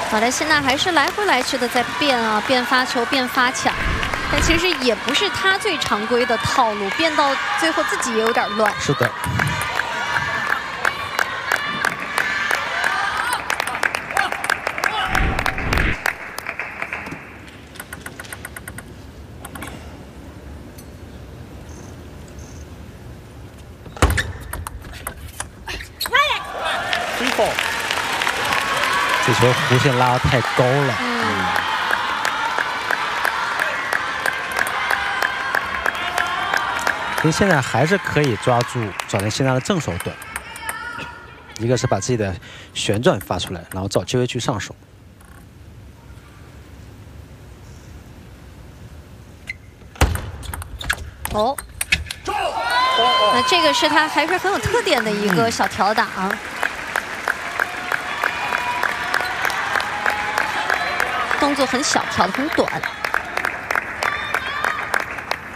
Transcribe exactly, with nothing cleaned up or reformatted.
马来西亚还是来回来去的在变啊，变发球，变发抢，但其实也不是他最常规的套路，变到最后自己也有点乱。 是的。 这球弧线拉得太高了。嗯。其实现在还是可以抓住早田希娜的正手短，一个是把自己的旋转发出来，然后找机会去上手。 哦。那这个是他还是很有特点的一个小调打。嗯 动作很小，调得很短。